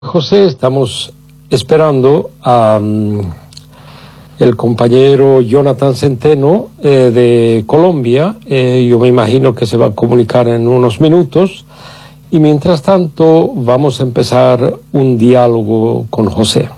José, estamos esperando a el compañero Jonathan Centeno de Colombia. Yo me imagino que se va a comunicar en unos minutos. Y mientras tanto vamos a empezar un diálogo con José.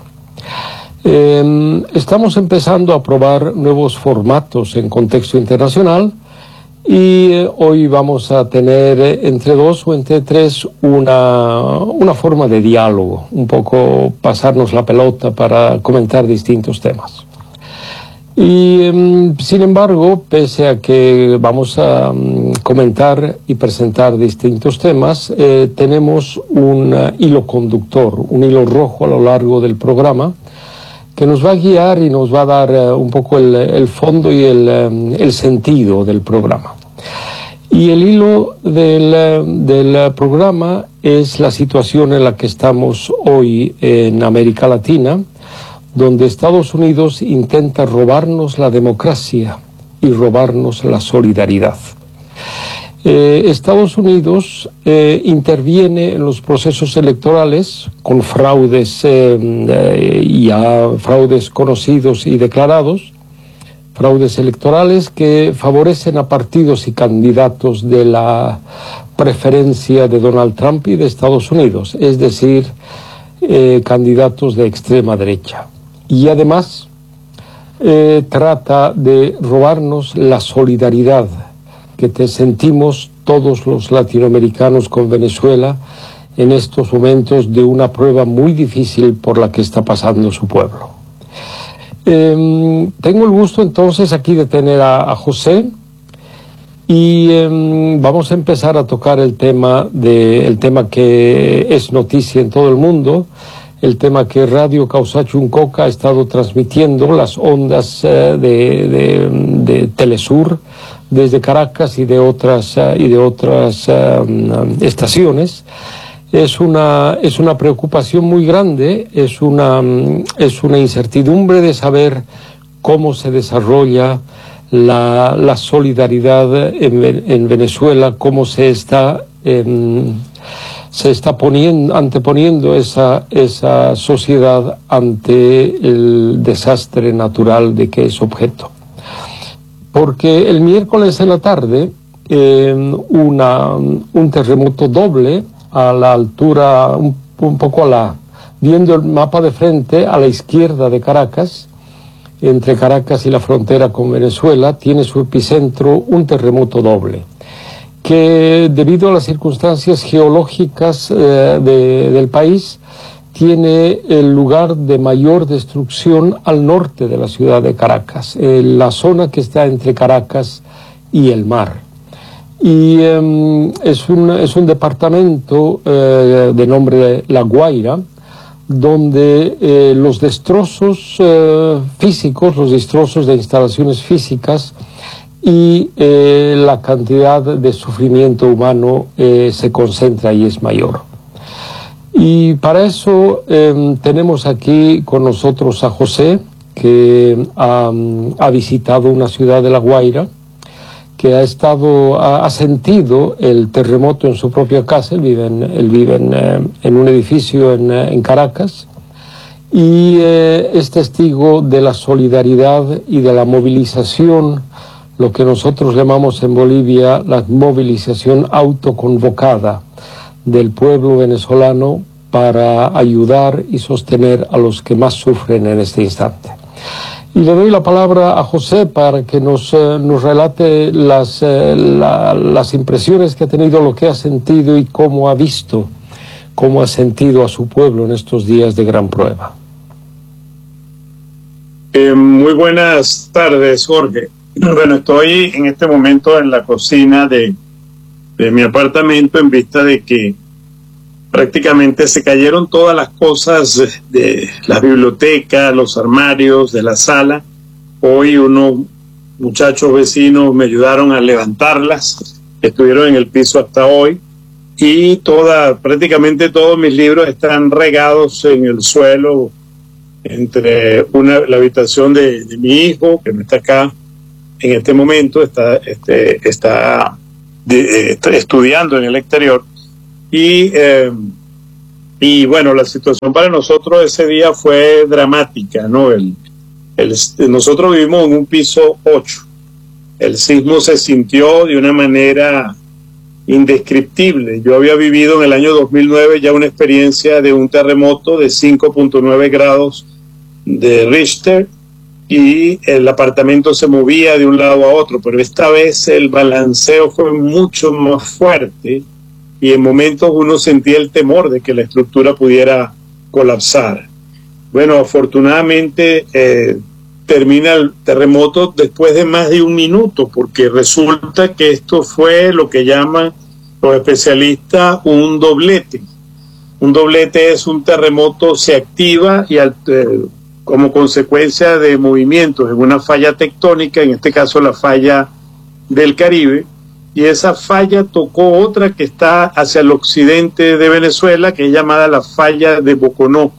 Estamos empezando a probar nuevos formatos en contexto internacional. Y hoy vamos a tener entre dos o entre tres una forma de diálogo, un poco pasarnos la pelota para comentar distintos temas. Y sin embargo, pese a que vamos a comentar y presentar distintos temas, tenemos un hilo conductor, un hilo rojo a lo largo del programa, que nos va a guiar y nos va a dar un poco el fondo y el sentido del programa. Y el hilo del programa es la situación en la que estamos hoy en América Latina, donde Estados Unidos intenta robarnos la democracia y robarnos la solidaridad. Estados Unidos interviene en los procesos electorales con fraudes, ya fraudes conocidos y declarados, fraudes electorales que favorecen a partidos y candidatos de la preferencia de Donald Trump y de Estados Unidos, es decir, candidatos de extrema derecha. Y además trata de robarnos la solidaridad que sentimos todos los latinoamericanos con Venezuela en estos momentos de una prueba muy difícil por la que está pasando su pueblo. Tengo el gusto entonces aquí de tener a José y vamos a empezar a tocar el tema que es noticia en todo el mundo, el tema que Radio Causachuncoca ha estado transmitiendo, las ondas de Telesur desde Caracas y de otras estaciones. Es una preocupación muy grande, es una incertidumbre de saber cómo se desarrolla la solidaridad en Venezuela, cómo se está anteponiendo esa sociedad ante el desastre natural de que es objeto. Porque el miércoles en la tarde, un terremoto doble a la altura, un poco viendo el mapa de frente, a la izquierda de Caracas, entre Caracas y la frontera con Venezuela, tiene su epicentro un terremoto doble, que debido a las circunstancias geológicas del país, tiene el lugar de mayor destrucción al norte de la ciudad de Caracas, la zona que está entre Caracas y el mar. Y es un departamento de nombre La Guaira, donde los destrozos físicos, los destrozos de instalaciones físicas y la cantidad de sufrimiento humano se concentra y es mayor. Y para eso tenemos aquí con nosotros a José, que ha visitado una ciudad de La Guaira, que ha sentido el terremoto en su propia casa. Él vive en un edificio en Caracas y es testigo de la solidaridad y de la movilización, lo que nosotros llamamos en Bolivia la movilización autoconvocada del pueblo venezolano para ayudar y sostener a los que más sufren en este instante. Y le doy la palabra a José para que nos relate las impresiones que ha tenido, lo que ha sentido y cómo ha visto, cómo ha sentido a su pueblo en estos días de gran prueba. Muy buenas tardes, Jorge. Bueno, estoy en este momento en la cocina de mi apartamento en vista de que prácticamente se cayeron todas las cosas de la biblioteca, los armarios de la sala. Hoy unos muchachos vecinos me ayudaron a levantarlas, estuvieron en el piso hasta hoy y prácticamente todos mis libros están regados en el suelo entre la habitación de mi hijo, que no está acá en este momento, está estudiando en el exterior, y Y bueno, la situación para nosotros ese día fue dramática, ¿no? Nosotros vivimos en un piso 8. El sismo se sintió de una manera indescriptible. Yo había vivido en el año 2009 ya una experiencia de un terremoto de 5.9 grados de Richter y el apartamento se movía de un lado a otro, pero esta vez el balanceo fue mucho más fuerte y en momentos uno sentía el temor de que la estructura pudiera colapsar. Bueno, afortunadamente termina el terremoto después de más de un minuto, porque resulta que esto fue lo que llaman los especialistas un doblete. Un doblete es un terremoto, se activa y como consecuencia de movimientos en una falla tectónica, en este caso la falla del Caribe, y esa falla tocó otra que está hacia el occidente de Venezuela, que es llamada la falla de Boconó.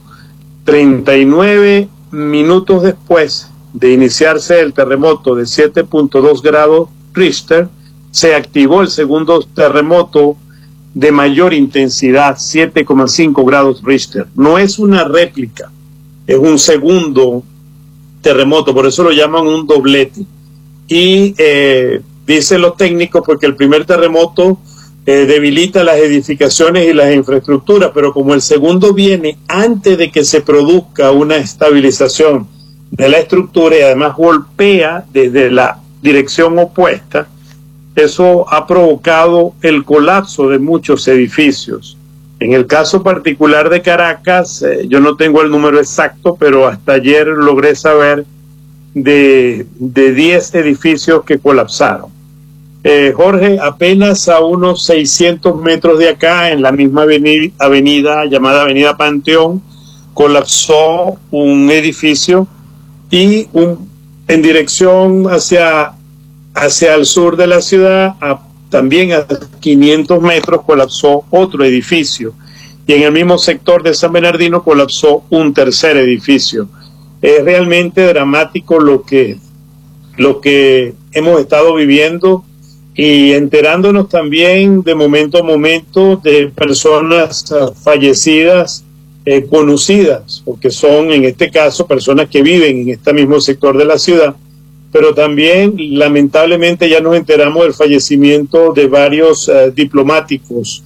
39 minutos después de iniciarse el terremoto de 7.2 grados Richter, se activó el segundo terremoto de mayor intensidad, 7,5 grados Richter. No es una réplica, es un segundo terremoto, por eso lo llaman un doblete. Y dicen los técnicos, porque el primer terremoto debilita las edificaciones y las infraestructuras, pero como el segundo viene antes de que se produzca una estabilización de la estructura y además golpea desde la dirección opuesta, eso ha provocado el colapso de muchos edificios. En el caso particular de Caracas, yo no tengo el número exacto, pero hasta ayer logré saber de 10 edificios que colapsaron. Jorge, apenas a unos 600 metros de acá, en la misma avenida llamada Avenida Panteón, colapsó un edificio y en dirección hacia el sur de la ciudad, también a 500 metros, colapsó otro edificio. Y en el mismo sector de San Bernardino colapsó un tercer edificio. Es realmente dramático lo que hemos estado viviendo y enterándonos también de momento a momento de personas fallecidas, conocidas, porque son en este caso personas que viven en este mismo sector de la ciudad, pero también lamentablemente ya nos enteramos del fallecimiento de varios diplomáticos,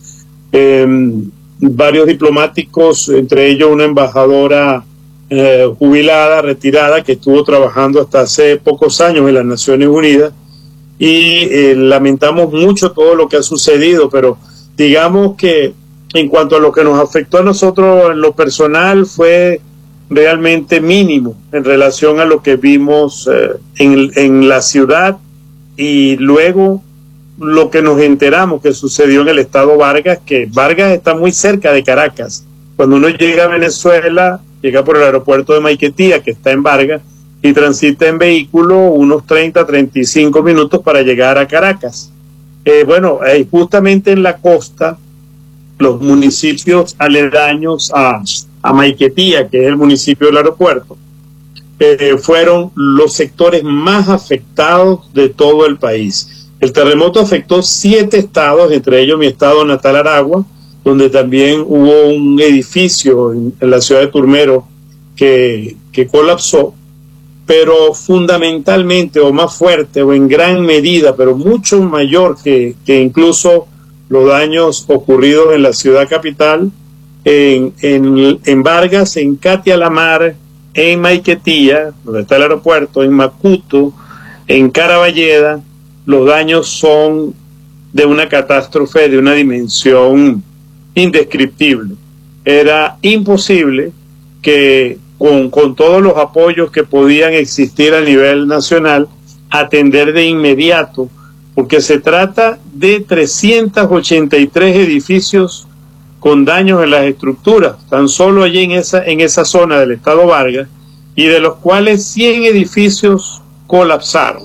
entre ellos una embajadora jubilada, retirada, que estuvo trabajando hasta hace pocos años en las Naciones Unidas, y lamentamos mucho todo lo que ha sucedido, pero digamos que en cuanto a lo que nos afectó a nosotros en lo personal fue realmente mínimo en relación a lo que vimos en la ciudad, y luego lo que nos enteramos que sucedió en el estado Vargas, que Vargas está muy cerca de Caracas. Cuando uno llega a Venezuela, llega por el aeropuerto de Maiquetía, que está en Vargas, y transita en vehículo unos 30-35 minutos para llegar a Caracas. Justamente en la costa, los municipios aledaños a Maiquetía, que es el municipio del aeropuerto, fueron los sectores más afectados de todo el país. El terremoto afectó 7 estados, entre ellos mi estado natal, Aragua, donde también hubo un edificio en la ciudad de Turmero que colapsó, pero fundamentalmente o más fuerte o en gran medida, pero mucho mayor que incluso los daños ocurridos en la ciudad capital, en Vargas, en Catia la Mar, en Maiquetía, donde está el aeropuerto, en Macuto, en Caraballeda, los daños son de una catástrofe de una dimensión indescriptible. Era imposible que con todos los apoyos que podían existir a nivel nacional, atender de inmediato, porque se trata de 383 edificios con daños en las estructuras, tan solo allí en esa zona del estado Vargas, y de los cuales 100 edificios colapsaron.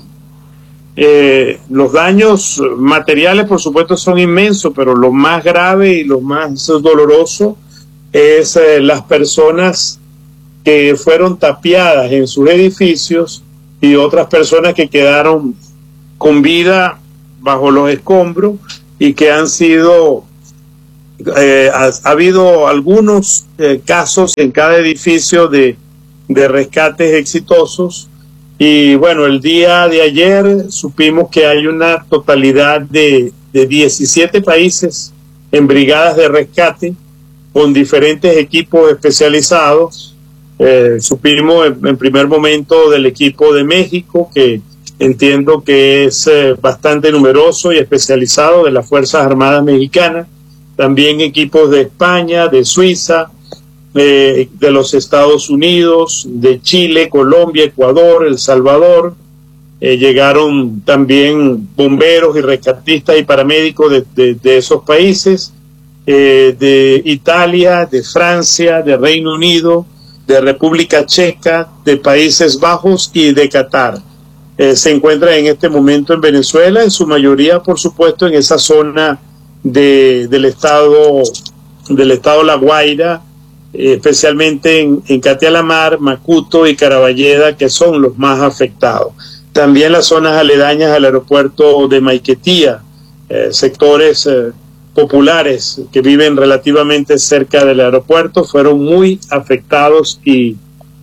Los daños materiales, por supuesto, son inmensos, pero lo más grave y lo más doloroso es las personas que fueron tapiadas en sus edificios y otras personas que quedaron con vida bajo los escombros y que han sido Ha habido algunos casos en cada edificio de rescates exitosos. Y bueno, el día de ayer supimos que hay una totalidad de 17 países en brigadas de rescate con diferentes equipos especializados. Supimos en primer momento del equipo de México, que entiendo que es bastante numeroso y especializado, de las Fuerzas Armadas Mexicanas. También equipos de España, de Suiza, de los Estados Unidos, de Chile, Colombia, Ecuador, El Salvador. Llegaron también bomberos y rescatistas y paramédicos de esos países, de Italia, de Francia, de Reino Unido, de República Checa, de Países Bajos y de Qatar. Se encuentra en este momento en Venezuela, en su mayoría, por supuesto, en esa zona del estado La Guaira, especialmente en Catia-la-Mar, Macuto y Caraballeda, que son los más afectados. También las zonas aledañas al aeropuerto de Maiquetía, sectores populares que viven relativamente cerca del aeropuerto, fueron muy afectados y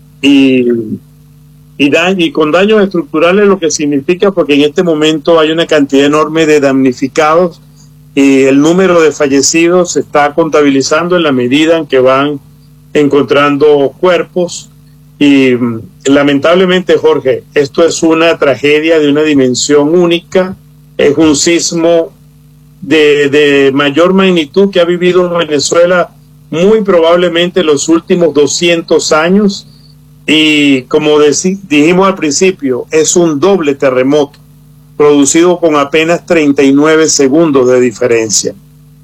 con daños estructurales, lo que significa, porque en este momento hay una cantidad enorme de damnificados y el número de fallecidos se está contabilizando en la medida en que van encontrando cuerpos. Y lamentablemente, Jorge, esto es una tragedia de una dimensión única. Es un sismo de mayor magnitud que ha vivido Venezuela muy probablemente en los últimos 200 años. Y como dijimos al principio, es un doble terremoto producido con apenas 39 segundos de diferencia.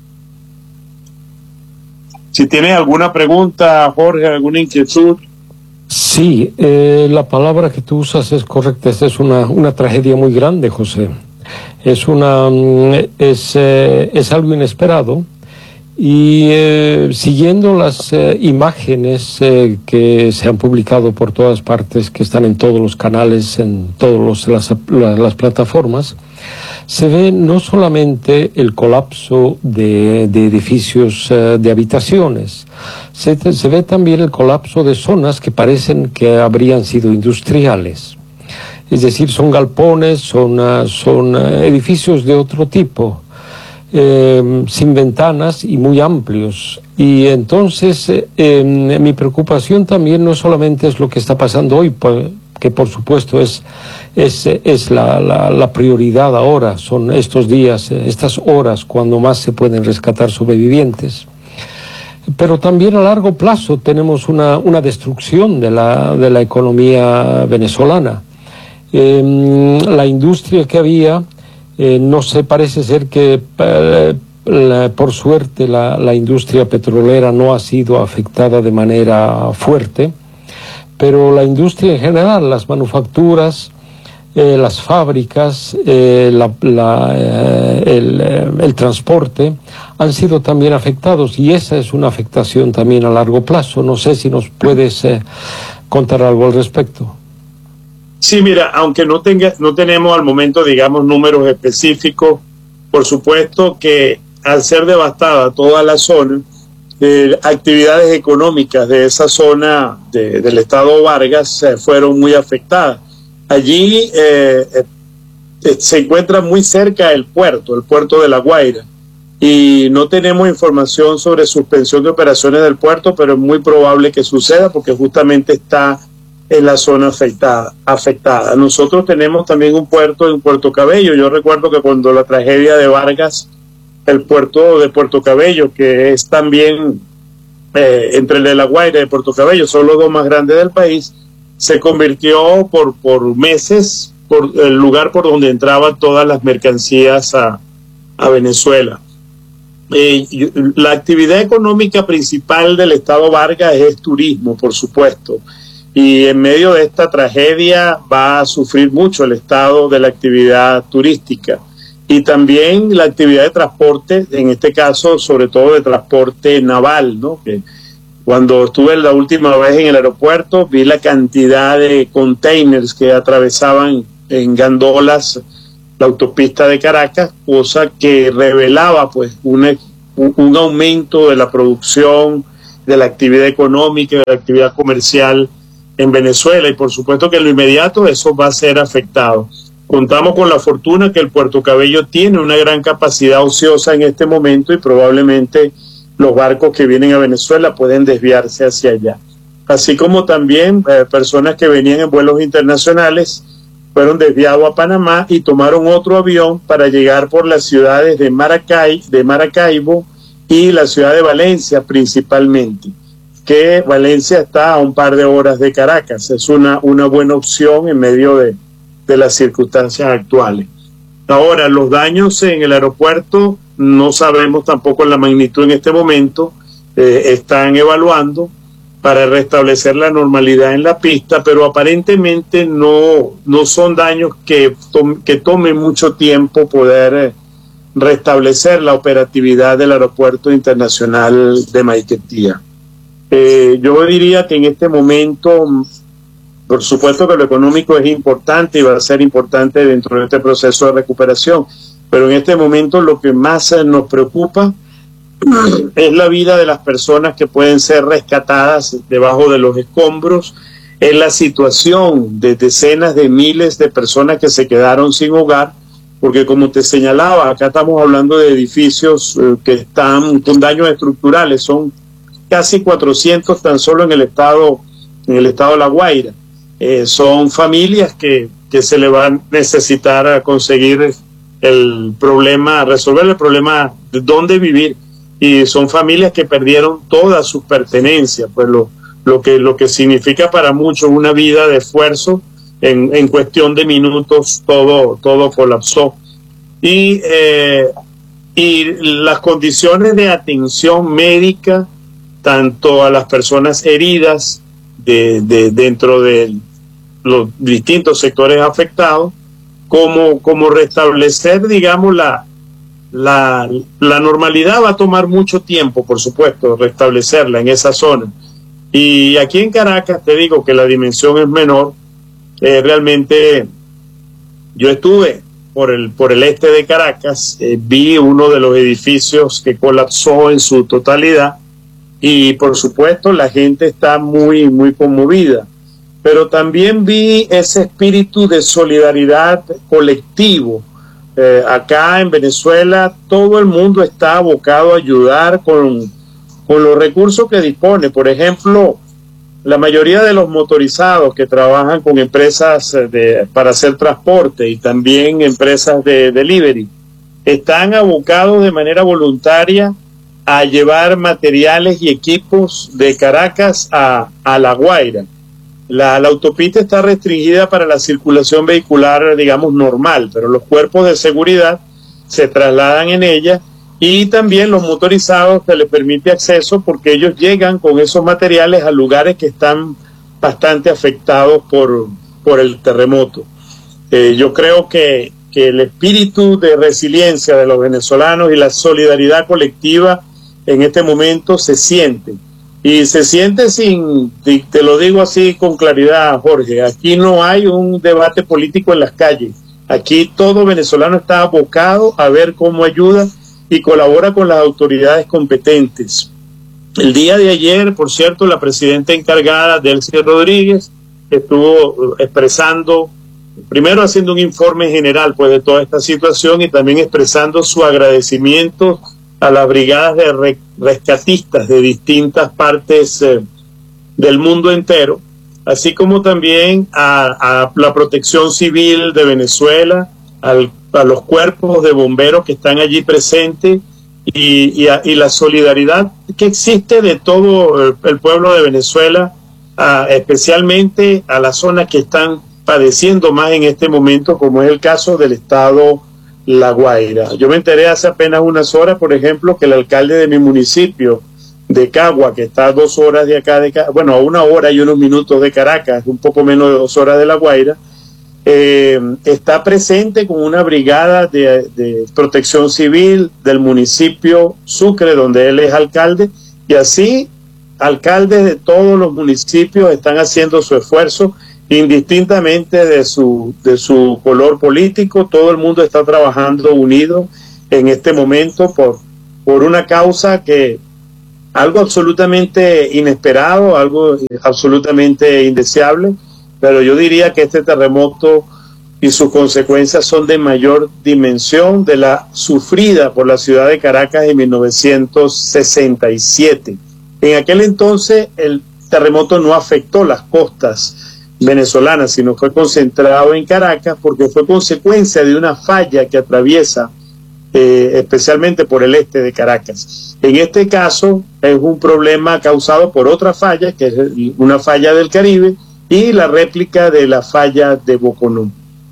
Si tienes alguna pregunta, Jorge, alguna inquietud. Sí, la palabra que tú usas es correcta. Esta es una tragedia muy grande, José. Es algo inesperado. Y siguiendo las imágenes que se han publicado por todas partes, que están en todos los canales, en todas las plataformas, se ve no solamente el colapso de edificios de habitaciones, se ve también el colapso de zonas que parecen que habrían sido industriales. Es decir, son galpones, son edificios de otro tipo, sin ventanas y muy amplios. Y entonces mi preocupación también no solamente es lo que está pasando hoy, que por supuesto es la prioridad ahora, son estos días, estas horas cuando más se pueden rescatar sobrevivientes, pero también a largo plazo tenemos una destrucción de la economía venezolana. La industria que había, no sé, parece ser que por suerte la industria petrolera no ha sido afectada de manera fuerte, pero la industria en general, las manufacturas, las fábricas, el transporte han sido también afectados, y esa es una afectación también a largo plazo. No sé si nos puedes contar algo al respecto. Sí, mira, aunque no tenemos al momento, digamos, números específicos, por supuesto que al ser devastada toda la zona, actividades económicas de esa zona del estado Vargas fueron muy afectadas. Allí se encuentra muy cerca el puerto de La Guaira, y no tenemos información sobre suspensión de operaciones del puerto, pero es muy probable que suceda porque justamente está en la zona afectada. Nosotros tenemos también un puerto en Puerto Cabello. Yo recuerdo que cuando la tragedia de Vargas, el puerto de Puerto Cabello, que es también entre el de La Guaira y Puerto Cabello, son los dos más grandes del país, se convirtió por meses por el lugar por donde entraban todas las mercancías a Venezuela. La actividad económica principal del estado Vargas es turismo, por supuesto, y en medio de esta tragedia va a sufrir mucho el estado de la actividad turística y también la actividad de transporte, en este caso sobre todo de transporte naval, ¿no? Que cuando estuve la última vez en el aeropuerto vi la cantidad de containers que atravesaban en gandolas la autopista de Caracas, cosa que revelaba pues una un aumento de la producción, de la actividad económica, de la actividad comercial en Venezuela, y por supuesto que en lo inmediato eso va a ser afectado. Contamos con la fortuna que el Puerto Cabello tiene una gran capacidad ociosa en este momento y probablemente los barcos que vienen a Venezuela pueden desviarse hacia allá. Así como también personas que venían en vuelos internacionales fueron desviados a Panamá y tomaron otro avión para llegar por las ciudades de Maracaibo y la ciudad de Valencia principalmente, que Valencia está a un par de horas de Caracas. Es una buena opción en medio de las circunstancias actuales. Ahora, los daños en el aeropuerto no sabemos tampoco la magnitud en este momento, están evaluando para restablecer la normalidad en la pista, pero aparentemente no son daños que tomen mucho tiempo poder restablecer la operatividad del aeropuerto internacional de Maiquetía. Yo diría que en este momento, por supuesto que lo económico es importante y va a ser importante dentro de este proceso de recuperación, pero en este momento lo que más nos preocupa es la vida de las personas que pueden ser rescatadas debajo de los escombros, es la situación de decenas de miles de personas que se quedaron sin hogar, porque como te señalaba, acá estamos hablando de edificios que están con daños estructurales, son casi 400 tan solo en el estado de La Guaira. Son familias que se le va a necesitar conseguir resolver el problema de dónde vivir, y son familias que perdieron todas sus pertenencias, pues lo que significa para muchos una vida de esfuerzo, en cuestión de minutos todo colapsó. Y las condiciones de atención médica, tanto a las personas heridas dentro de los distintos sectores afectados, como restablecer, digamos, la normalidad va a tomar mucho tiempo, por supuesto, restablecerla en esa zona. Y aquí en Caracas te digo que la dimensión es menor. Realmente yo estuve por el este de Caracas, vi uno de los edificios que colapsó en su totalidad y por supuesto la gente está muy, muy conmovida. Pero también vi ese espíritu de solidaridad colectivo. Acá en Venezuela todo el mundo está abocado a ayudar con los recursos que dispone. Por ejemplo, la mayoría de los motorizados que trabajan con empresas para hacer transporte y también empresas de delivery están abocados de manera voluntaria a llevar materiales y equipos de Caracas a La Guaira. La autopista está restringida para la circulación vehicular, digamos, normal, pero los cuerpos de seguridad se trasladan en ella y también los motorizados se les permite acceso porque ellos llegan con esos materiales a lugares que están bastante afectados por el terremoto. Yo creo que el espíritu de resiliencia de los venezolanos y la solidaridad colectiva en este momento se siente. Y se siente te lo digo así con claridad, Jorge, aquí no hay un debate político en las calles. Aquí todo venezolano está abocado a ver cómo ayuda y colabora con las autoridades competentes. El día de ayer, por cierto, la presidenta encargada, Delcy Rodríguez, estuvo expresando, primero haciendo un informe general pues de toda esta situación y también expresando su agradecimiento a las brigadas de rescatistas de distintas partes del mundo entero, así como también a la Protección Civil de Venezuela, a los cuerpos de bomberos que están allí presentes y la solidaridad que existe de todo el pueblo de Venezuela, especialmente a las zonas que están padeciendo más en este momento, como es el caso del estado La Guaira. Yo me enteré hace apenas unas horas, por ejemplo, que el alcalde de mi municipio, de Cagua, que está a 2 horas de acá, a 1 hora y unos minutos de Caracas, un poco menos de 2 horas de La Guaira, está presente con una brigada de protección civil del municipio Sucre, donde él es alcalde, y así alcaldes de todos los municipios están haciendo su esfuerzo, indistintamente de su color político. Todo el mundo está trabajando unido en este momento por una causa que algo absolutamente inesperado, algo absolutamente indeseable, pero yo diría que este terremoto y sus consecuencias son de mayor dimensión de la sufrida por la ciudad de Caracas en 1967. En aquel entonces el terremoto no afectó las costas venezolanas, sino fue concentrado en Caracas porque fue consecuencia de una falla que atraviesa especialmente por el este de Caracas. En este caso es un problema causado por otra falla, que es una falla del Caribe, y la réplica de la falla de Boconó.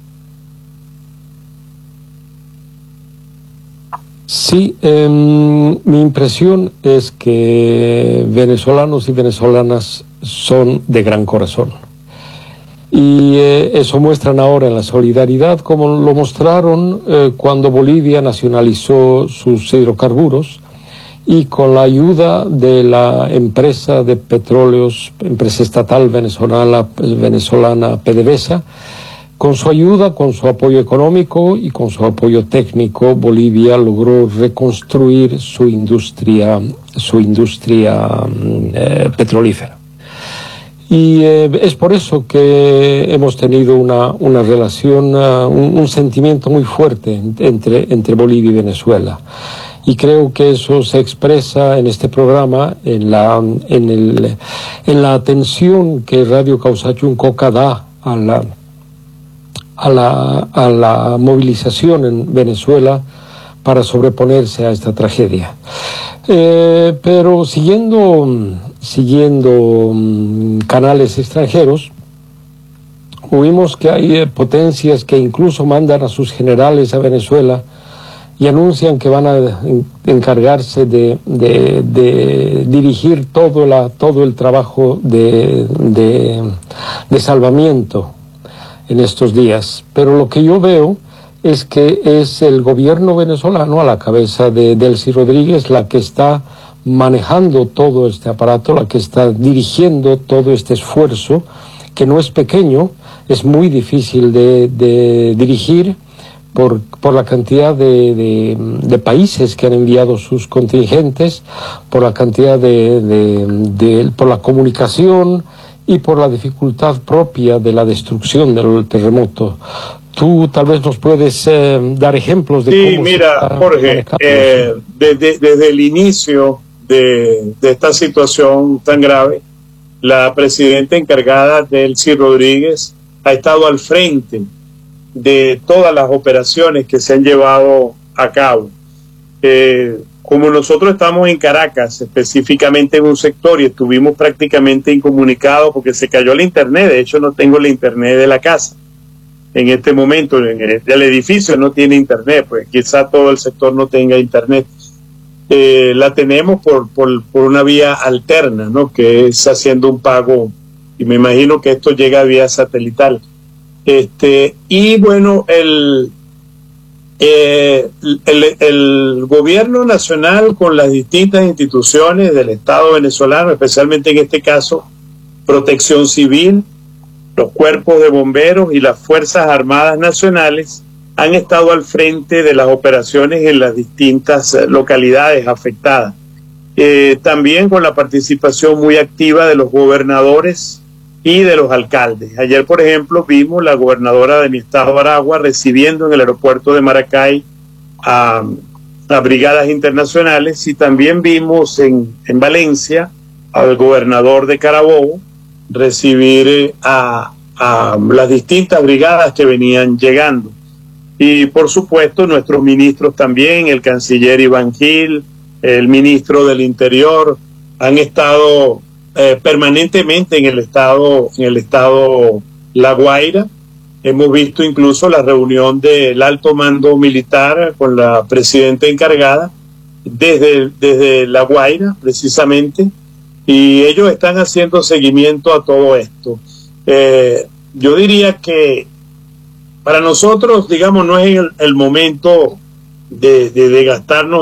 Sí, mi impresión es que venezolanos y venezolanas son de gran corazón. Y eso muestran ahora en la solidaridad, como lo mostraron cuando Bolivia nacionalizó sus hidrocarburos y con la ayuda de la empresa de petróleos, empresa estatal venezolana PDVSA. Con su ayuda, con su apoyo económico y con su apoyo técnico, Bolivia logró reconstruir su industria petrolífera. Y es por eso que hemos tenido una relación, un sentimiento muy fuerte entre Bolivia y Venezuela. Y creo que eso se expresa en este programa, en la atención que Radio Causachun Coca da a la movilización en Venezuela para sobreponerse a esta tragedia. Pero siguiendo canales extranjeros, oímos que hay potencias que incluso mandan a sus generales a Venezuela y anuncian que van a encargarse de dirigir todo el trabajo de salvamiento en estos días. Pero lo que yo veo es que es el gobierno venezolano, a la cabeza de Delcy Rodríguez, la que está manejando todo este aparato, la que está dirigiendo todo este esfuerzo, que no es pequeño, es muy difícil de dirigir por la cantidad de países que han enviado sus contingentes, por la cantidad por la comunicación y por la dificultad propia de la destrucción del terremoto. Tú tal vez nos puedes dar ejemplos de cómo... Sí, mira, Jorge, desde el inicio de esta situación tan grave, la presidenta encargada, Delcy Rodríguez, ha estado al frente de todas las operaciones que se han llevado a cabo. Como nosotros estamos en Caracas, específicamente en un sector, y estuvimos prácticamente incomunicados porque se cayó el internet. De hecho, no tengo el internet de la casa en este momento. El edificio no tiene internet, pues quizá todo el sector no tenga internet. La tenemos por una vía alterna, ¿no? Que es haciendo un pago, y me imagino que esto llega vía satelital. Y bueno, el gobierno nacional con las distintas instituciones del Estado venezolano, especialmente en este caso Protección Civil, los cuerpos de bomberos y las Fuerzas Armadas Nacionales, han estado al frente de las operaciones en las distintas localidades afectadas. También con la participación muy activa de los gobernadores y de los alcaldes. Ayer, por ejemplo, vimos la gobernadora de mi estado, Aragua, recibiendo en el aeropuerto de Maracay a brigadas internacionales, y también vimos en Valencia al gobernador de Carabobo recibir a las distintas brigadas que venían llegando. Y por supuesto nuestros ministros también, el canciller Iván Gil, el ministro del Interior, han estado permanentemente en el estado La Guaira. Hemos visto incluso la reunión del alto mando militar con la presidenta encargada desde La Guaira, precisamente, y ellos están haciendo seguimiento a todo esto. Yo diría que para nosotros, digamos, no es el momento de gastarnos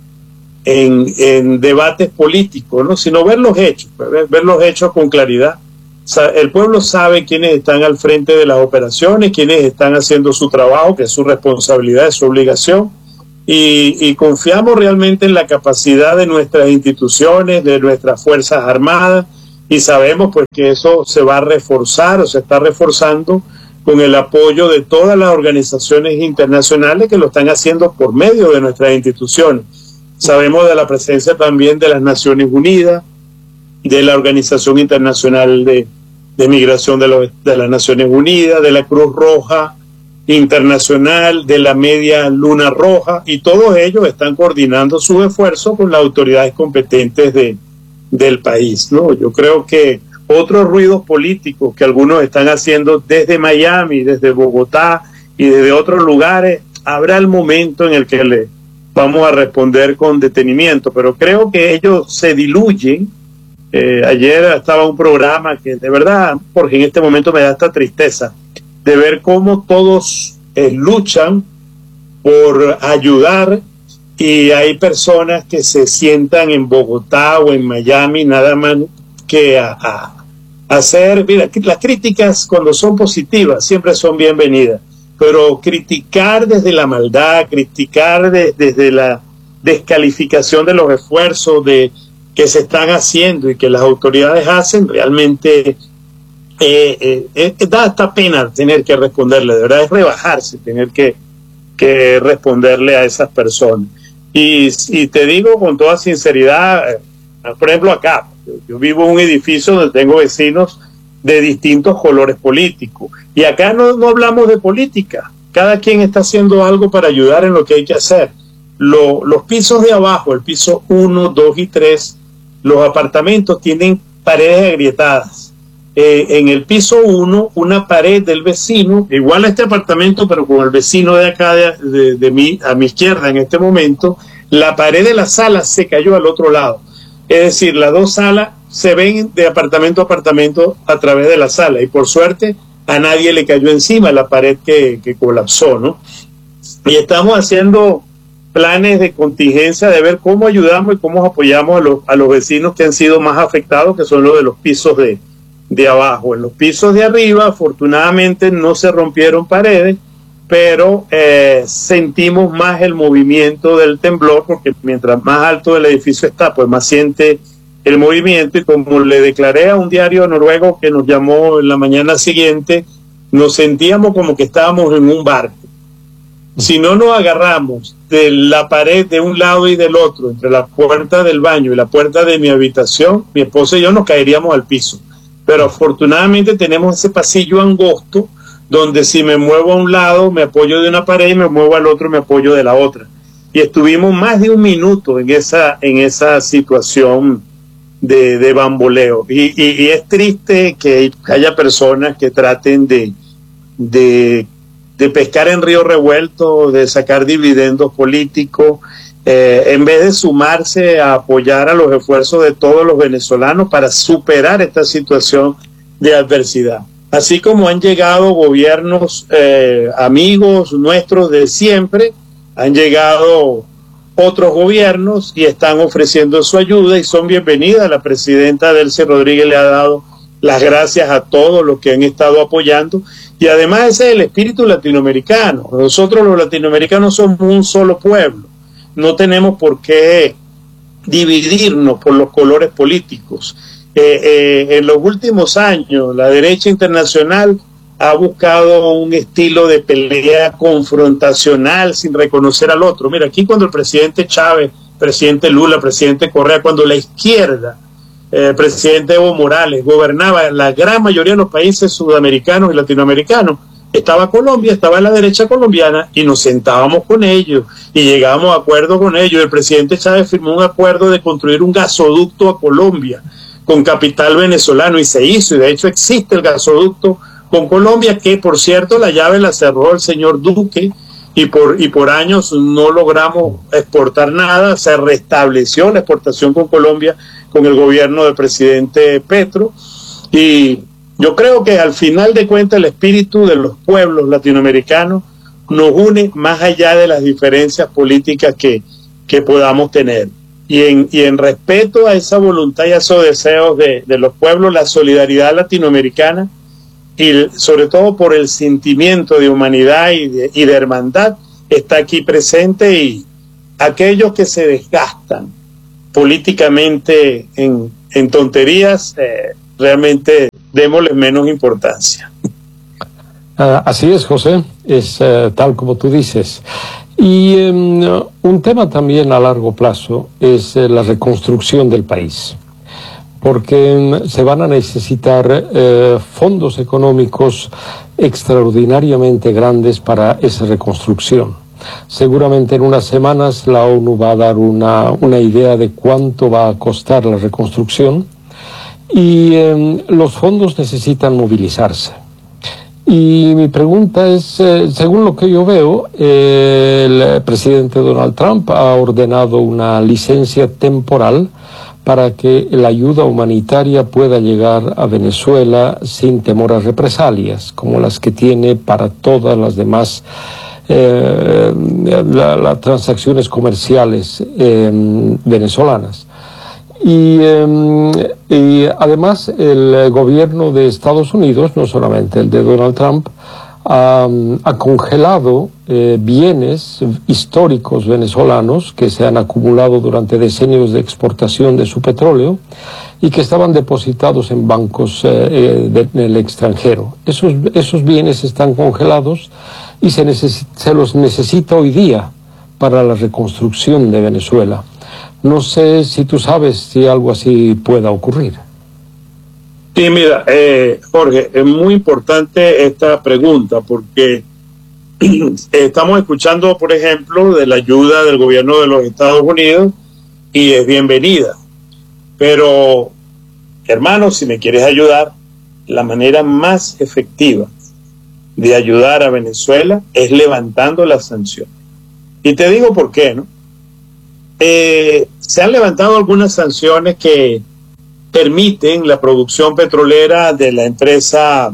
en debates políticos, ¿no? Sino ver los hechos con claridad. O sea, el pueblo sabe quiénes están al frente de las operaciones, quiénes están haciendo su trabajo, que es su responsabilidad, es su obligación, y confiamos realmente en la capacidad de nuestras instituciones, de nuestras Fuerzas Armadas, y sabemos pues que eso se va a reforzar o se está reforzando con el apoyo de todas las organizaciones internacionales que lo están haciendo por medio de nuestras instituciones. Sabemos de la presencia también de las Naciones Unidas, de la Organización Internacional de Migración de las Naciones Unidas, de la Cruz Roja Internacional, de la Media Luna Roja, y todos ellos están coordinando sus esfuerzos con las autoridades competentes del país, ¿no? Yo creo que otros ruidos políticos que algunos están haciendo desde Miami, desde Bogotá y desde otros lugares, habrá el momento en el que le vamos a responder con detenimiento, pero creo que ellos se diluyen. Ayer estaba un programa que de verdad, porque en este momento me da esta tristeza de ver cómo todos luchan por ayudar, y hay personas que se sientan en Bogotá o en Miami nada más que a hacer, mira, las críticas cuando son positivas siempre son bienvenidas, pero criticar desde la maldad, criticar desde la descalificación de los esfuerzos que se están haciendo y que las autoridades hacen, realmente da hasta pena tener que responderle, de verdad es rebajarse tener que responderle a esas personas. Y te digo con toda sinceridad, por ejemplo acá, yo vivo en un edificio donde tengo vecinos de distintos colores políticos, y acá no hablamos de política, cada quien está haciendo algo para ayudar en lo que hay que hacer. Los pisos de abajo, el piso 1, 2 y 3, los apartamentos tienen paredes agrietadas. En el piso 1, una pared del vecino, igual a este apartamento, pero con el vecino de acá, de mí, a mi izquierda en este momento, la pared de la sala se cayó al otro lado. Es decir, las dos salas se ven de apartamento a apartamento a través de la sala, y por suerte a nadie le cayó encima la pared que colapsó, ¿no? Y estamos haciendo planes de contingencia de ver cómo ayudamos y cómo apoyamos a los vecinos que han sido más afectados, que son los de los pisos de abajo. En los pisos de arriba, afortunadamente, no se rompieron paredes, pero sentimos más el movimiento del temblor, porque mientras más alto el edificio está, pues más siente el movimiento, y como le declaré a un diario noruego que nos llamó en la mañana siguiente, nos sentíamos como que estábamos en un barco. Si no nos agarramos de la pared de un lado y del otro, entre la puerta del baño y la puerta de mi habitación, mi esposa y yo nos caeríamos al piso. Pero afortunadamente tenemos ese pasillo angosto, donde si me muevo a un lado me apoyo de una pared, y me muevo al otro me apoyo de la otra. Y estuvimos más de un minuto en esa situación de bamboleo. Y es triste que haya personas que traten de pescar en río revuelto, de sacar dividendos políticos, en vez de sumarse a apoyar a los esfuerzos de todos los venezolanos para superar esta situación de adversidad. Así como han llegado gobiernos amigos nuestros de siempre, han llegado otros gobiernos y están ofreciendo su ayuda, y son bienvenidas. La presidenta Delcy Rodríguez le ha dado las gracias a todos los que han estado apoyando, y además ese es el espíritu latinoamericano. Nosotros los latinoamericanos somos un solo pueblo, no tenemos por qué dividirnos por los colores políticos. En los últimos años la derecha internacional ha buscado un estilo de pelea confrontacional sin reconocer al otro. Mira, aquí cuando el presidente Chávez, presidente Lula, presidente Correa, cuando la izquierda, presidente Evo Morales, gobernaba la gran mayoría de los países sudamericanos y latinoamericanos, estaba Colombia, estaba la derecha colombiana, y nos sentábamos con ellos y llegábamos a acuerdos con ellos. El presidente Chávez firmó un acuerdo de construir un gasoducto a Colombia con capital venezolano, y se hizo, y de hecho existe el gasoducto con Colombia, que por cierto la llave la cerró el señor Duque, y por años no logramos exportar nada. Se restableció la exportación con Colombia con el gobierno del presidente Petro, y yo creo que al final de cuentas el espíritu de los pueblos latinoamericanos nos une más allá de las diferencias políticas que podamos tener. Y en respeto a esa voluntad y a esos deseos de los pueblos, la solidaridad latinoamericana, y sobre todo por el sentimiento de humanidad y de hermandad, está aquí presente, aquellos que se desgastan políticamente en tonterías, realmente démosles menos importancia. Así es, José, es tal como tú dices. Y un tema también a largo plazo es la reconstrucción del país, porque se van a necesitar fondos económicos extraordinariamente grandes para esa reconstrucción. Seguramente en unas semanas la ONU va a dar una idea de cuánto va a costar la reconstrucción y los fondos necesitan movilizarse. Y mi pregunta es, según lo que yo veo, el presidente Donald Trump ha ordenado una licencia temporal para que la ayuda humanitaria pueda llegar a Venezuela sin temor a represalias, como las que tiene para todas las demás las transacciones comerciales venezolanas. Y además el gobierno de Estados Unidos, no solamente el de Donald Trump, ha congelado bienes históricos venezolanos que se han acumulado durante decenios de exportación de su petróleo y que estaban depositados en bancos en el extranjero. Esos bienes están congelados y se los necesita hoy día para la reconstrucción de Venezuela. No sé si tú sabes si algo así pueda ocurrir. Sí, mira, Jorge, es muy importante esta pregunta porque estamos escuchando, por ejemplo, de la ayuda del gobierno de los Estados Unidos y es bienvenida. Pero, hermano, si me quieres ayudar, la manera más efectiva de ayudar a Venezuela es levantando las sanciones. Y te digo por qué, ¿no? Se han levantado algunas sanciones que permiten la producción petrolera de la empresa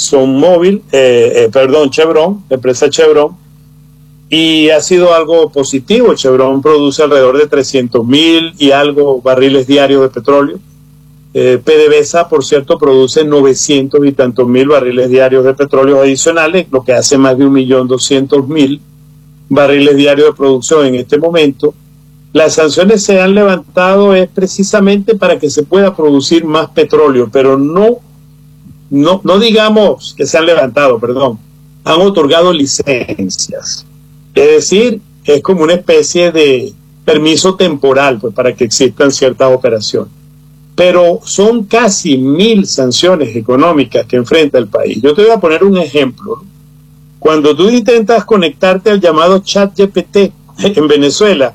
Chevron, empresa Chevron, y ha sido algo positivo. Chevron produce alrededor de 300,000 y algo barriles diarios de petróleo. PDVSA, por cierto, produce 900 y tantos mil barriles diarios de petróleo adicionales, lo que hace más de 1.200.000 barriles diarios de producción en este momento. Las sanciones se han levantado es precisamente para que se pueda producir más petróleo, pero no digamos que se han levantado, perdón, han otorgado licencias. Es decir, es como una especie de permiso temporal, pues, para que existan ciertas operaciones. Pero son casi 1.000 sanciones económicas que enfrenta el país. Yo te voy a poner un ejemplo. Cuando tú intentas conectarte al llamado ChatGPT en Venezuela,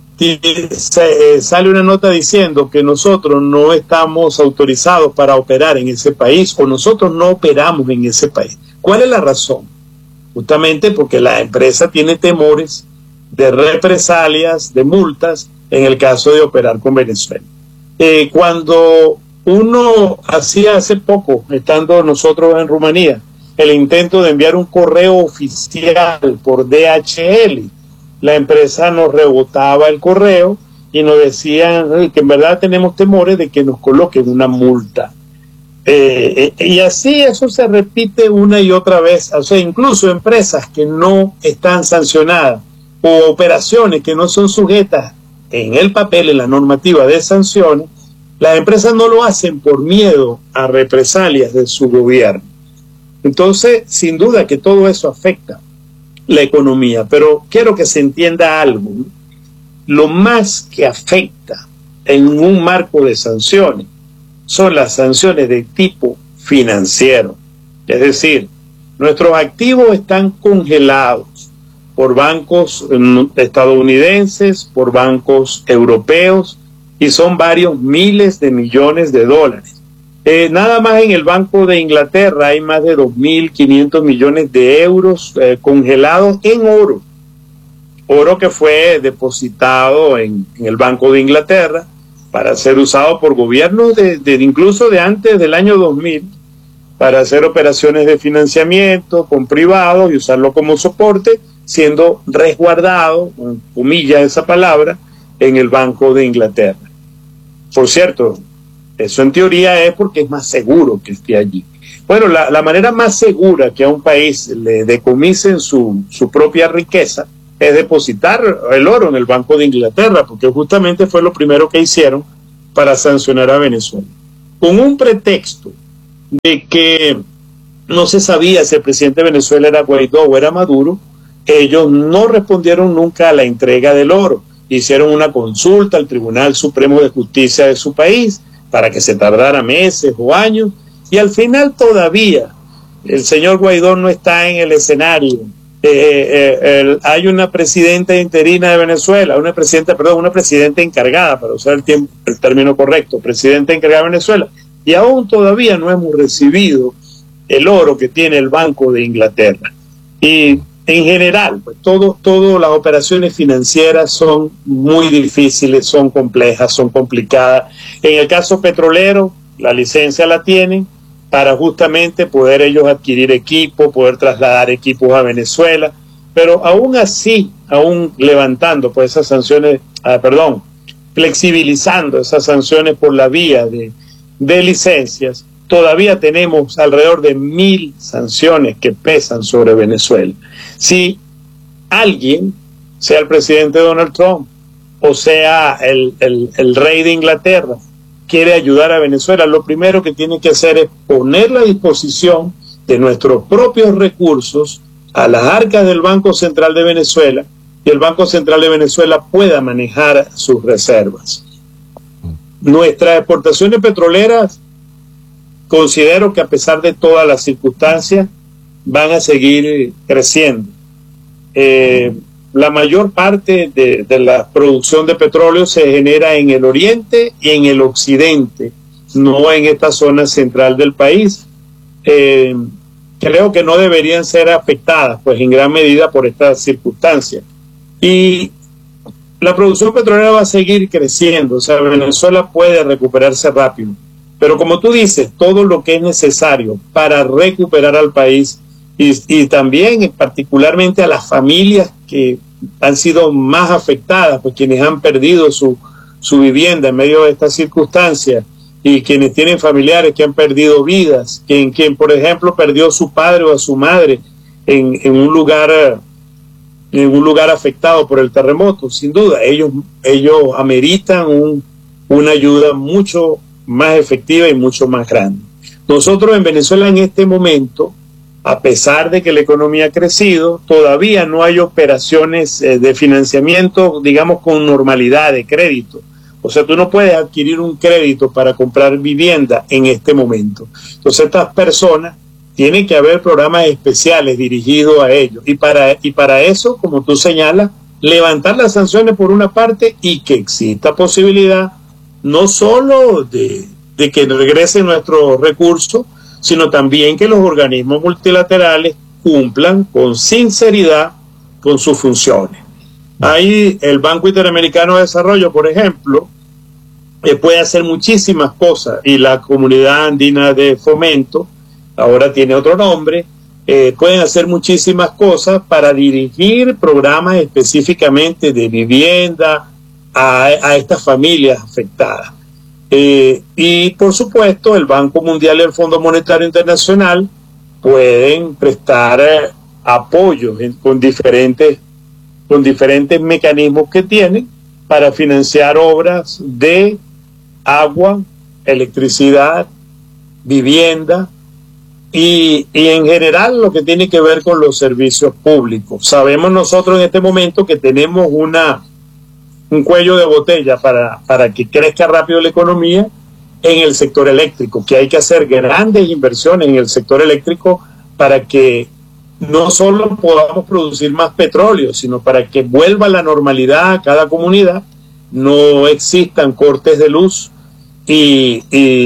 sale una nota diciendo que nosotros no estamos autorizados para operar en ese país o nosotros no operamos en ese país. ¿Cuál es la razón? Justamente porque la empresa tiene temores de represalias, de multas, en el caso de operar con Venezuela. Cuando uno hacía hace poco, estando nosotros en Rumanía, el intento de enviar un correo oficial por DHL, la empresa nos rebotaba el correo y nos decían que en verdad tenemos temores de que nos coloquen una multa. Y así eso se repite una y otra vez. O sea, incluso empresas que no están sancionadas o operaciones que no son sujetas en el papel, en la normativa de sanciones, las empresas no lo hacen por miedo a represalias de su gobierno. Entonces, sin duda que todo eso afecta la economía, pero quiero que se entienda algo, ¿no? Lo más que afecta en un marco de sanciones son las sanciones de tipo financiero. Es decir, nuestros activos están congelados por bancos estadounidenses, por bancos europeos, y son varios miles de millones de dólares. Nada más en el Banco de Inglaterra hay más de 2.500 millones de euros congelados en oro. Oro que fue depositado en el Banco de Inglaterra para ser usado por gobiernos incluso de antes del año 2000 para hacer operaciones de financiamiento con privados y usarlo como soporte, siendo resguardado, con comillas esa palabra, en el Banco de Inglaterra. Por cierto, eso en teoría es porque es más seguro que esté allí. Bueno, la manera más segura que a un país le decomisen su propia riqueza es depositar el oro en el Banco de Inglaterra, porque justamente fue lo primero que hicieron para sancionar a Venezuela. Con un pretexto de que no se sabía si el presidente de Venezuela era Guaidó o era Maduro, ellos no respondieron nunca a la entrega del oro. Hicieron una consulta al Tribunal Supremo de Justicia de su país para que se tardara meses o años, y al final todavía el señor Guaidó no está en el escenario. Hay una presidenta interina de Venezuela, una presidenta encargada, para usar el término correcto, presidenta encargada de Venezuela, y aún todavía no hemos recibido el oro que tiene el Banco de Inglaterra. Y en general, pues todas las operaciones financieras son muy difíciles, son complejas, son complicadas. En el caso petrolero, la licencia la tienen para justamente poder ellos adquirir equipo, poder trasladar equipos a Venezuela, pero aún así, aún levantando pues esas sanciones, flexibilizando esas sanciones por la vía de licencias, todavía tenemos alrededor de 1.000 sanciones que pesan sobre Venezuela. Si alguien, sea el presidente Donald Trump o sea el rey de Inglaterra, quiere ayudar a Venezuela, lo primero que tiene que hacer es poner a disposición de nuestros propios recursos a las arcas del Banco Central de Venezuela, y el Banco Central de Venezuela pueda manejar sus reservas. Nuestras exportaciones petroleras, considero que a pesar de todas las circunstancias, van a seguir creciendo. La mayor parte de la producción de petróleo se genera en el oriente y en el occidente, no en esta zona central del país. Creo que no deberían ser afectadas, pues en gran medida por estas circunstancias. Y la producción petrolera va a seguir creciendo, o sea, Venezuela puede recuperarse rápido. Pero como tú dices, todo lo que es necesario para recuperar al país y también particularmente a las familias que han sido más afectadas, pues quienes han perdido su vivienda en medio de estas circunstancias, y quienes tienen familiares que han perdido vidas, quien por ejemplo perdió a su padre o a su madre en un lugar afectado por el terremoto. Sin duda, ellos ameritan una ayuda mucho más efectiva y mucho más grande. Nosotros en Venezuela en este momento, a pesar de que la economía ha crecido, todavía no hay operaciones de financiamiento, digamos, con normalidad de crédito. O sea, tú no puedes adquirir un crédito para comprar vivienda en este momento. Entonces, estas personas, tienen que haber programas especiales dirigidos a ellos. Y para eso, como tú señalas, levantar las sanciones por una parte, y que exista posibilidad no solo de que regresen nuestros recursos, sino también que los organismos multilaterales cumplan con sinceridad con sus funciones. Ahí el Banco Interamericano de Desarrollo, por ejemplo, puede hacer muchísimas cosas, y la Comunidad Andina de Fomento, ahora tiene otro nombre, pueden hacer muchísimas cosas para dirigir programas específicamente de vivienda a estas familias afectadas. Y por supuesto el Banco Mundial y el Fondo Monetario Internacional pueden prestar apoyo con diferentes mecanismos que tienen para financiar obras de agua, electricidad, vivienda y en general lo que tiene que ver con los servicios públicos. Sabemos nosotros en este momento que tenemos un cuello de botella para que crezca rápido la economía en el sector eléctrico, que hay que hacer grandes inversiones en el sector eléctrico para que no solo podamos producir más petróleo, sino para que vuelva la normalidad a cada comunidad, no existan cortes de luz y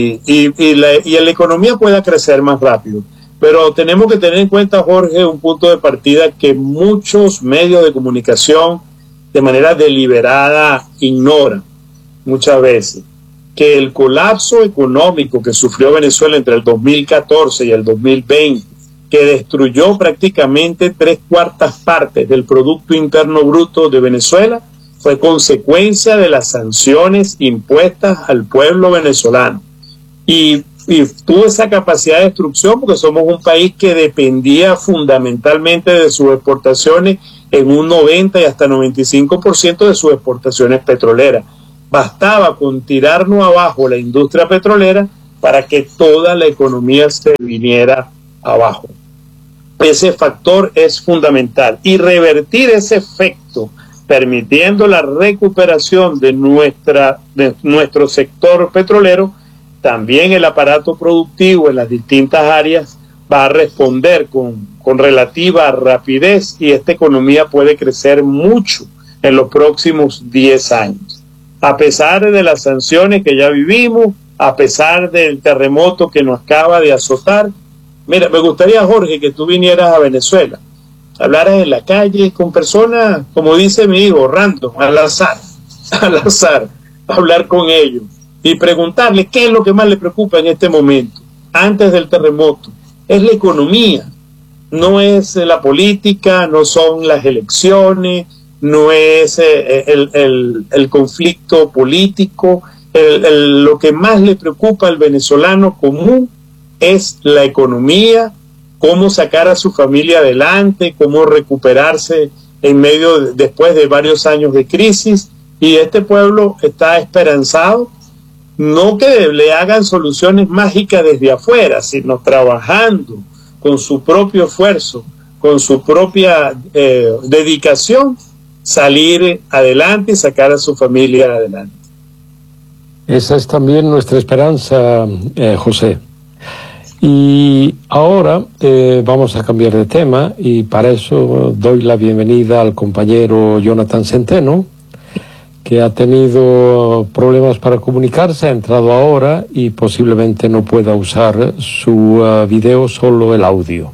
la economía pueda crecer más rápido. Pero tenemos que tener en cuenta, Jorge, un punto de partida que muchos medios de comunicación de manera deliberada ignoran muchas veces, que el colapso económico que sufrió Venezuela entre el 2014 y el 2020, que destruyó prácticamente 3/4 partes del Producto Interno Bruto de Venezuela, fue consecuencia de las sanciones impuestas al pueblo venezolano. Y tuvo esa capacidad de destrucción porque somos un país que dependía fundamentalmente de sus exportaciones en un 90 y hasta 95% de sus exportaciones petroleras. Bastaba con tirarnos abajo la industria petrolera para que toda la economía se viniera abajo. Ese factor es fundamental, y revertir ese efecto permitiendo la recuperación de nuestro sector petrolero, también el aparato productivo en las distintas áreas va a responder con relativa rapidez, y esta economía puede crecer mucho en los próximos 10 años. A pesar de las sanciones que ya vivimos, a pesar del terremoto que nos acaba de azotar. Mira, me gustaría, Jorge, que tú vinieras a Venezuela, hablaras en la calle con personas, como dice mi hijo, random, al azar, hablar con ellos y preguntarles qué es lo que más les preocupa en este momento, antes del terremoto. Es la economía, no es la política, no son las elecciones, no es el conflicto político. Lo que más le preocupa al venezolano común es la economía, cómo sacar a su familia adelante, cómo recuperarse después de varios años de crisis. Y este pueblo está esperanzado, no que le hagan soluciones mágicas desde afuera, sino trabajando con su propio esfuerzo, con su propia dedicación, salir adelante y sacar a su familia adelante. Esa es también nuestra esperanza, José. Y ahora vamos a cambiar de tema, y para eso doy la bienvenida al compañero Jonathan Centeno, que ha tenido problemas para comunicarse, ha entrado ahora y posiblemente no pueda usar su video, solo el audio.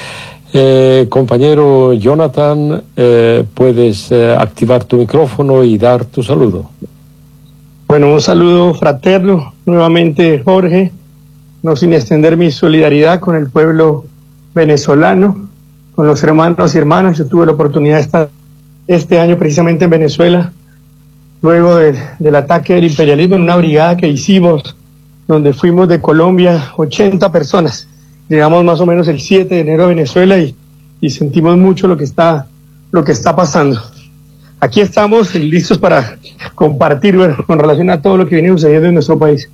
Compañero Jonathan, puedes activar tu micrófono y dar tu saludo. Bueno, un saludo fraterno nuevamente, Jorge, no sin extender mi solidaridad con el pueblo venezolano, con los hermanos y hermanas. Yo tuve la oportunidad de estar este año precisamente en Venezuela, luego del ataque del imperialismo, en una brigada que hicimos, donde fuimos de Colombia 80 personas. Llegamos más o menos el 7 de enero a Venezuela y sentimos mucho lo que está pasando. Aquí estamos listos para compartir, bueno, con relación a todo lo que viene sucediendo en nuestro país.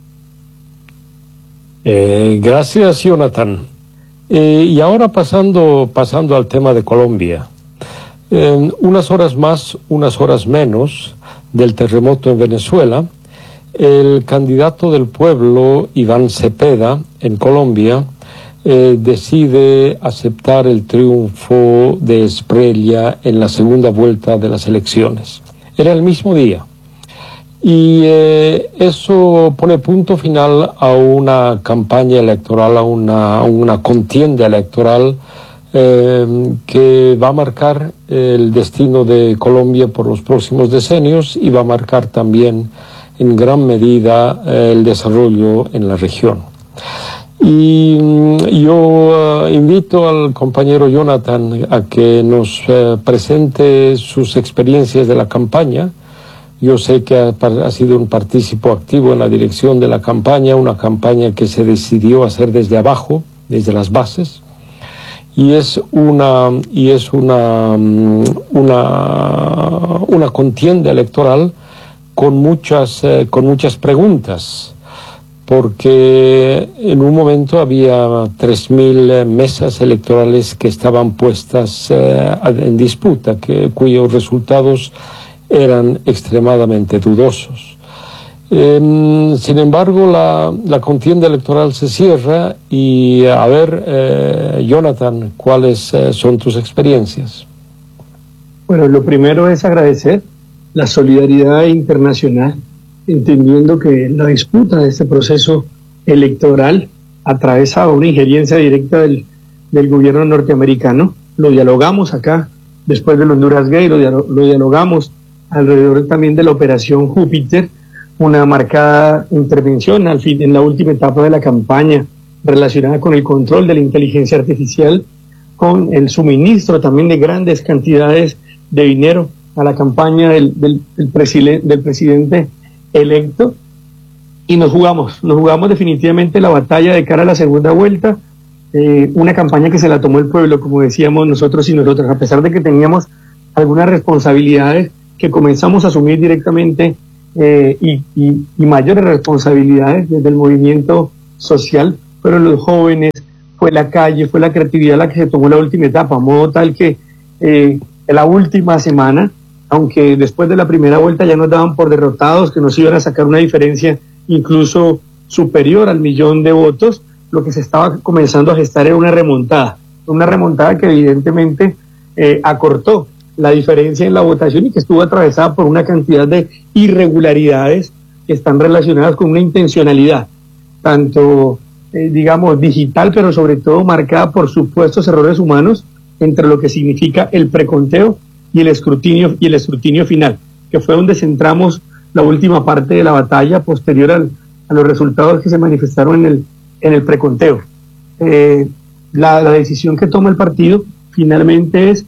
Gracias, Jonathan. Y ahora pasando al tema de Colombia. Unas horas más, unas horas menos del terremoto en Venezuela, el candidato del pueblo, Iván Cepeda, en Colombia, decide aceptar el triunfo de Espriella en la segunda vuelta de las elecciones. Era el mismo día. Y eso pone punto final a una campaña electoral, a una contienda electoral que va a marcar el destino de Colombia por los próximos decenios, y va a marcar también en gran medida el desarrollo en la región. Y yo invito al compañero Jonathan a que nos presente sus experiencias de la campaña. Yo sé que ha sido un partícipe activo en la dirección de la campaña, una campaña que se decidió hacer desde abajo, desde las bases, y es una contienda electoral con muchas preguntas, porque en un momento había 3.000 mesas electorales que estaban puestas en disputa, cuyos resultados eran extremadamente dudosos. Sin embargo, la contienda electoral se cierra, y a ver, Jonathan, ¿cuáles son tus experiencias? Bueno, lo primero es agradecer la solidaridad internacional, entendiendo que la disputa de este proceso electoral atravesaba una injerencia directa del gobierno norteamericano. Lo dialogamos acá después del Honduras Gay, lo dialogamos alrededor también de la operación Júpiter, una marcada intervención en la última etapa de la campaña relacionada con el control de la inteligencia artificial, con el suministro también de grandes cantidades de dinero a la campaña del presidente electo, y nos jugamos definitivamente la batalla de cara a la segunda vuelta. una campaña que se la tomó el pueblo, como decíamos nosotros y nosotras, a pesar de que teníamos algunas responsabilidades que comenzamos a asumir directamente y mayores responsabilidades desde el movimiento social, fueron los jóvenes, fue la calle, fue la creatividad la que se tomó la última etapa, a modo tal que en la última semana, aunque después de la primera vuelta ya nos daban por derrotados, que nos iban a sacar una diferencia incluso superior al 1.000.000 de votos, lo que se estaba comenzando a gestar era una remontada que evidentemente acortó la diferencia en la votación y que estuvo atravesada por una cantidad de irregularidades que están relacionadas con una intencionalidad, tanto digamos digital, pero sobre todo marcada por supuestos errores humanos entre lo que significa el preconteo y el escrutinio final, que fue donde centramos la última parte de la batalla posterior a los resultados que se manifestaron en el preconteo. La decisión que toma el partido finalmente es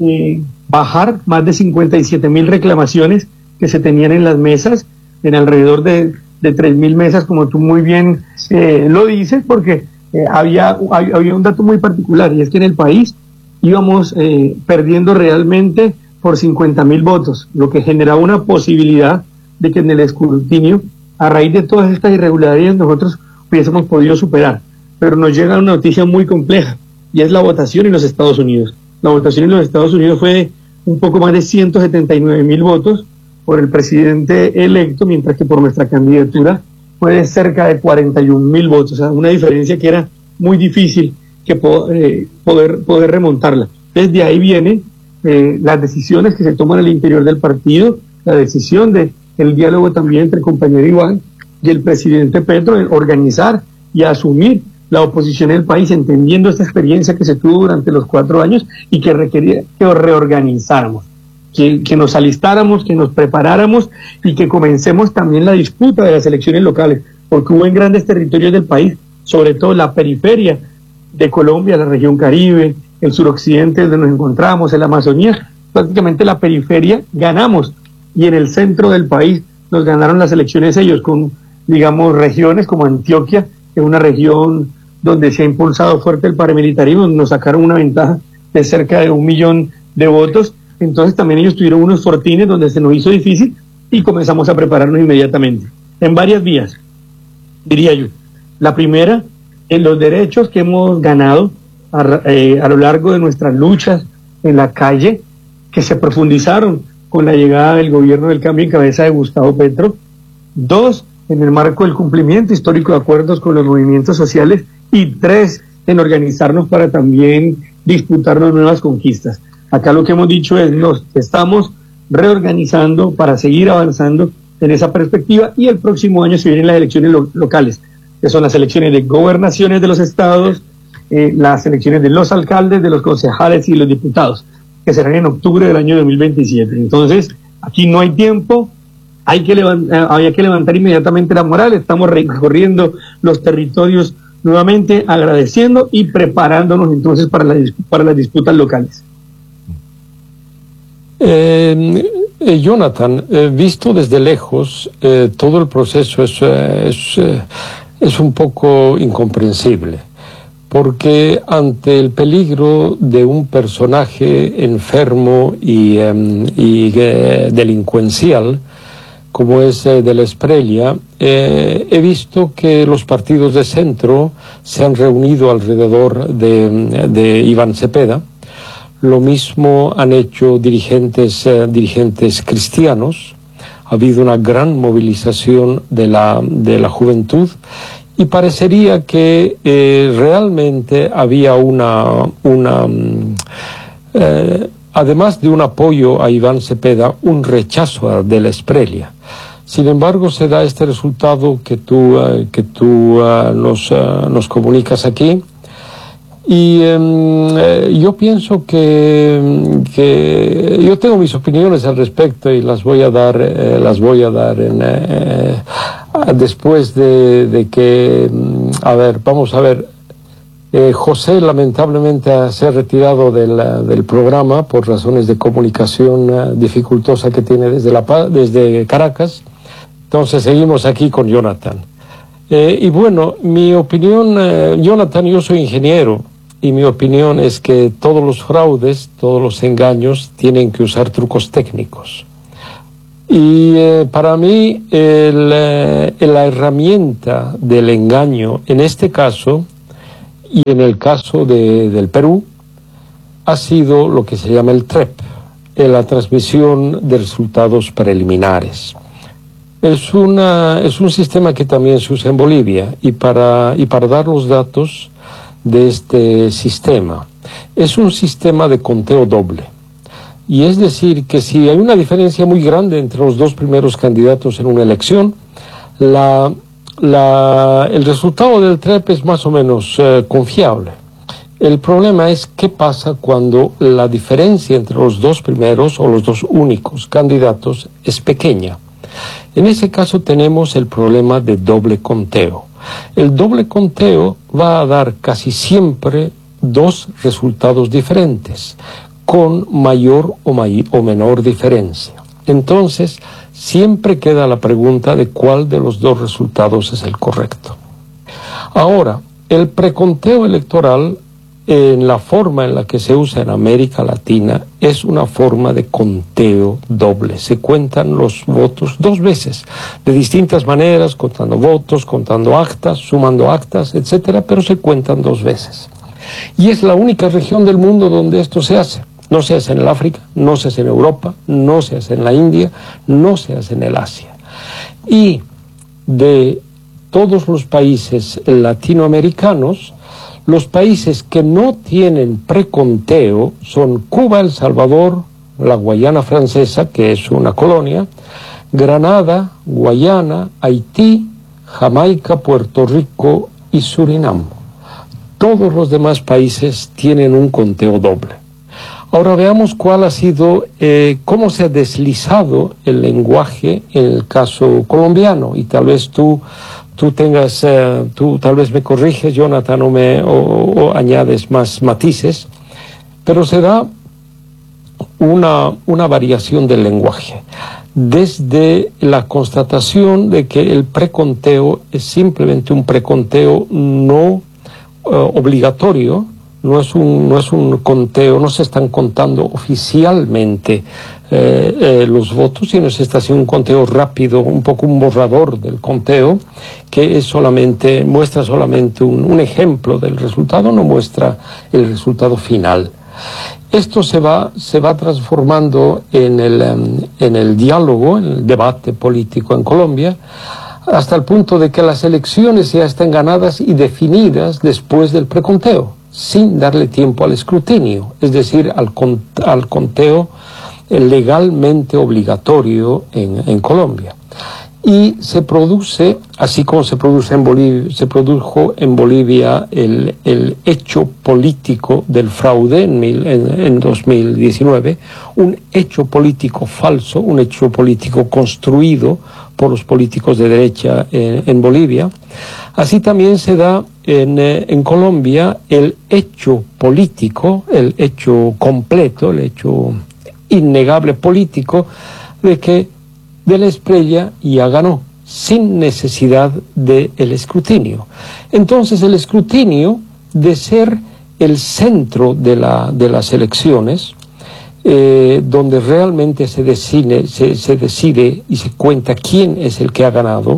bajar más de 57.000 reclamaciones que se tenían en las mesas, en alrededor de 3.000 mesas, como tú muy bien lo dices, porque había un dato muy particular, y es que en el país íbamos perdiendo realmente por 50.000 votos, lo que generaba una posibilidad de que en el escrutinio, a raíz de todas estas irregularidades, nosotros hubiésemos podido superar. Pero nos llega una noticia muy compleja, y es la votación en los Estados Unidos. La votación en los Estados Unidos fue de un poco más de 179.000 votos por el presidente electo, mientras que por nuestra candidatura fue de cerca de 41.000 votos, o sea, una diferencia que era muy difícil que poder remontarla. Desde ahí vienen las decisiones que se toman al interior del partido, la decisión de el diálogo también entre el compañero Iván y el presidente Petro en organizar y asumir la oposición en el país, entendiendo esta experiencia que se tuvo durante los 4 años y que requería que reorganizáramos, que nos alistáramos, que nos preparáramos y que comencemos también la disputa de las elecciones locales, porque hubo en grandes territorios del país, sobre todo la periferia de Colombia, la región Caribe, el suroccidente donde nos encontramos, en la Amazonía, prácticamente la periferia ganamos, y en el centro del país nos ganaron las elecciones ellos, con, digamos, regiones como Antioquia, que es una región donde se ha impulsado fuerte el paramilitarismo, nos sacaron una ventaja de cerca de 1.000.000 de votos. Entonces también ellos tuvieron unos fortines donde se nos hizo difícil y comenzamos a prepararnos inmediatamente, en varias vías, diría yo. La primera, en los derechos que hemos ganado a lo largo de nuestras luchas en la calle, que se profundizaron con la llegada del gobierno del cambio en cabeza de Gustavo Petro. 2, en el marco del cumplimiento histórico de acuerdos con los movimientos sociales. Y 3, en organizarnos para también disputarnos nuevas conquistas. Acá lo que hemos dicho es, nos estamos reorganizando para seguir avanzando en esa perspectiva, y el próximo año se vienen las elecciones locales, que son las elecciones de gobernaciones de los estados, las elecciones de los alcaldes, de los concejales y los diputados, que serán en octubre del año 2027. Entonces, aquí no hay tiempo, había que levantar inmediatamente la moral. Estamos recorriendo los territorios nuevamente, agradeciendo y preparándonos entonces para las disputas locales. Jonathan, visto desde lejos, todo el proceso es un poco incomprensible, porque ante el peligro de un personaje enfermo y delincuencial, como es de la Espriella, he visto que los partidos de centro se han reunido alrededor de Iván Cepeda. Lo mismo han hecho dirigentes cristianos. Ha habido una gran movilización de la juventud, y parecería que realmente había además de un apoyo a Iván Cepeda, un rechazo de la Espriella. Sin embargo, se da este resultado que tú nos comunicas aquí. Y yo pienso que yo tengo mis opiniones al respecto, y las voy a dar después de que, vamos a ver, José lamentablemente se ha retirado del programa por razones de comunicación dificultosa que tiene desde Caracas. Entonces seguimos aquí con Jonathan. Y bueno, mi opinión, Jonathan, yo soy ingeniero, y mi opinión es que todos los fraudes, todos los engaños tienen que usar trucos técnicos. Y para mí la herramienta del engaño en este caso y en el caso del Perú ha sido lo que se llama el TREP, la transmisión de resultados preliminares. Es un sistema que también se usa en Bolivia y para dar los datos de este sistema. Es un sistema de conteo doble. Y es decir, que si hay una diferencia muy grande entre los dos primeros candidatos en una elección, el resultado del TREP es más o menos confiable. El problema es qué pasa cuando la diferencia entre los dos primeros o los dos únicos candidatos es pequeña. En ese caso tenemos el problema de doble conteo. El doble conteo va a dar casi siempre dos resultados diferentes, con mayor o menor diferencia. Entonces, siempre queda la pregunta de cuál de los dos resultados es el correcto. Ahora, el preconteo electoral, en la forma en la que se usa en América Latina, es una forma de conteo doble. Se cuentan los votos dos veces, de distintas maneras, contando votos, contando actas, sumando actas, etcétera, pero se cuentan dos veces. Y es la única región del mundo donde esto se hace. No se hace en el África, no se hace en Europa, no se hace en la India, no se hace en el Asia. Y de todos los países latinoamericanos, los países que no tienen preconteo son Cuba, El Salvador, la Guayana Francesa, que es una colonia, Granada, Guayana, Haití, Jamaica, Puerto Rico y Surinam. Todos los demás países tienen un conteo doble. Ahora veamos cuál ha sido, cómo se ha deslizado el lenguaje en el caso colombiano, y tal vez tú tal vez me corriges, Jonathan, o añades más matices, pero se da una variación del lenguaje. Desde la constatación de que el preconteo es simplemente un preconteo no obligatorio, no es un conteo, no se están contando oficialmente los votos, sino se está haciendo un conteo rápido, un poco un borrador del conteo, que muestra solamente un ejemplo del resultado, no muestra el resultado final. Esto se va transformando en el diálogo, en el debate político en Colombia, hasta el punto de que las elecciones ya están ganadas y definidas después del preconteo, sin darle tiempo al escrutinio, es decir, al conteo legalmente obligatorio en Colombia. Y se produce, así como se produjo en Bolivia el hecho político del fraude en 2019, un hecho político falso, un hecho político construido por los políticos de derecha en Bolivia. Así también se da en Colombia el hecho político, el hecho completo, el hecho innegable político de la Espriella ya ganó, sin necesidad del escrutinio. Entonces el escrutinio, de ser el centro de las elecciones, donde realmente se decide y se cuenta quién es el que ha ganado,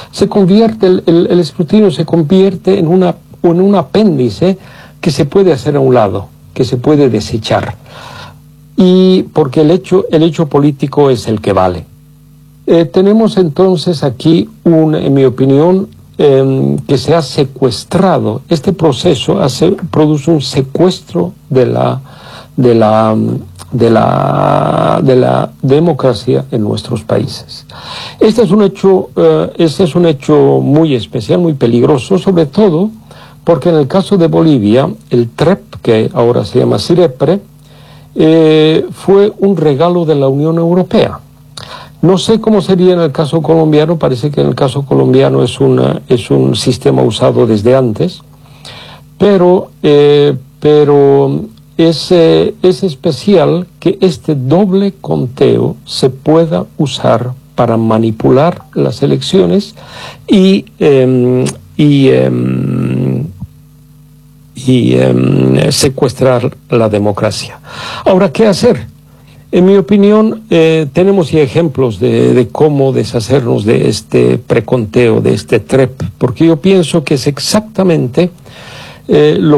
el escrutinio se convierte en un apéndice que se puede hacer a un lado, que se puede desechar. Y porque el hecho político es el que vale. Tenemos entonces aquí, en mi opinión, que se ha secuestrado. Este proceso produce un secuestro de la democracia en nuestros países. Este es un hecho muy especial, muy peligroso, sobre todo porque en el caso de Bolivia, el TREP, que ahora se llama CIREPRE, fue un regalo de la Unión Europea. No sé cómo sería en el caso colombiano, parece que en el caso colombiano es un sistema usado desde antes, pero es especial que este doble conteo se pueda usar para manipular las elecciones y secuestrar la democracia. Ahora, ¿qué hacer? En mi opinión, tenemos ya ejemplos de cómo deshacernos de este preconteo, de este TREP, porque yo pienso que es exactamente lo